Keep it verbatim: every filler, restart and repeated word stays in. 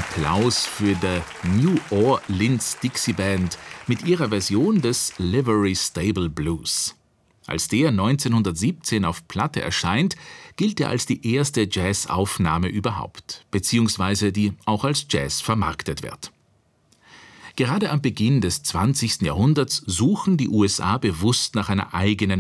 Applaus für die New Orleans Dixie Band mit ihrer Version des Livery Stable Blues. Als der neunzehnhundertsiebzehn auf Platte erscheint, gilt er als die erste Jazz-Aufnahme überhaupt, beziehungsweise die auch als Jazz vermarktet wird. Gerade am Beginn des zwanzigsten Jahrhunderts suchen die U S A bewusst nach einer eigenen